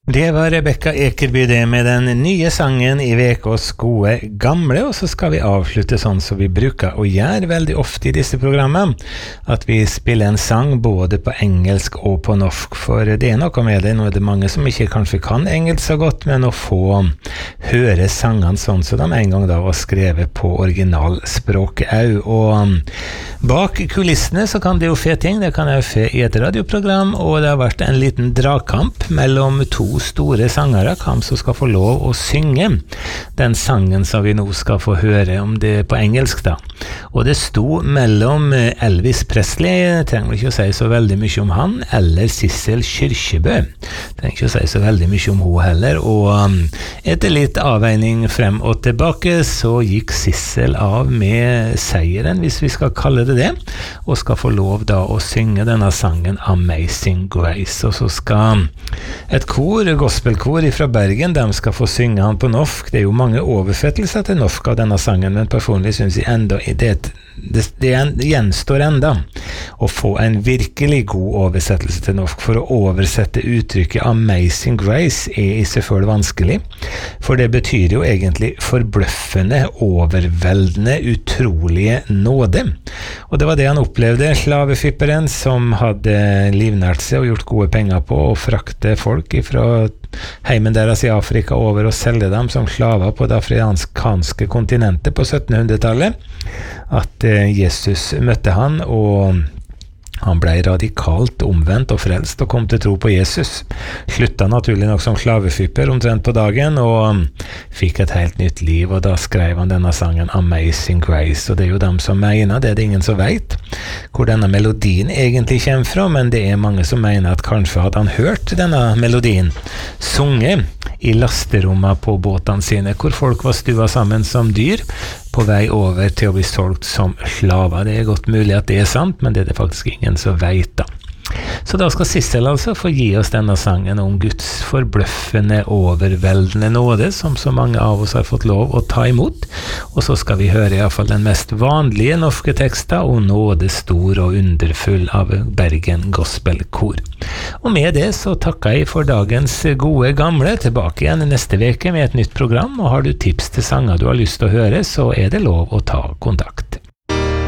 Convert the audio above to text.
Det var Rebecca Ekerby det med den nye sangen i vekås gode gamle, og så skal vi avslutte sånn som vi bruker å gjøre veldig ofte i disse programmene, at vi spiller en sang både på engelsk og på norsk, for det er noe med det, nå er det mange som ikke kanskje kan engelsk så godt, men å få høre sangene sånn som de en gang da var skrevet på originalspråket også, og bak kulissene så kan det jo fe ting, det kan jo fe i et radioprogram, og det har vært en liten dragkamp mellom to store sangere, hvem som skal få lov å synge den sangen som vi nå skal få høre, om det på engelsk da. Og det sto mellom Elvis Presley, trenger ikke å si så veldig mye om han, eller Sissel Kyrkjebø. Trenger ikke å si så veldig mye om hun heller, og etter litt avveining frem og tilbake, så gikk Sissel av med seieren, hvis vi skal kalle det det, og skal få lov da å synge denne sangen Amazing Grace, og så skal et gospelkor fra Bergen, de skal få synge han på norsk. Det er jo mange oversettelser til norsk av denne sangen, men personlig synes jeg enda det gjenstår enda å få en virkelig god oversettelse til norsk. For å oversette uttrykket Amazing Grace er i seg selv vanskelig, for det betyr jo egentlig forbløffende, overveldende, utrolige nåde. Og det var det han opplevde, slavefipperen som hadde livnært seg og gjort gode penger på å frakte folk fra heimen deres i Afrika over og selge dem som slaver på det afrikanske kontinentet på 1700-tallet, at Jesus møtte han, og han ble radikalt omvendt og frelst og kom til tro på Jesus. Slutta naturlig nok som slavefipper omtrent på dagen og fikk et helt nytt liv, og da skrev han denne sangen Amazing Grace, og det er jo dem som mener, det er det ingen som vet hvor denne melodien egentlig kommer fra, men det er mange som mener at kanskje hadde han hørt denne melodien sunget i lasterommet på båtene sine, hvor folk var stua sammen som dyr på vei over til å bli solgt som slaver. Det er godt mulig at det er sant, men det er det faktisk ingen som vet da. Så da skal Sissel altså få gi oss denne sangen om Guds forbløffende, overveldende nåde, som så mange av oss har fått lov å ta imot. Og så skal vi høre i hvert fall den mest vanlige norske teksten, og nåde stor og underfull av Bergen Gospelkor. Og med det så takker jeg for dagens gode gamle, tilbake igjen neste veke med et nytt program, og har du tips til sanger du har lyst til å høre, så er det lov å ta kontakt.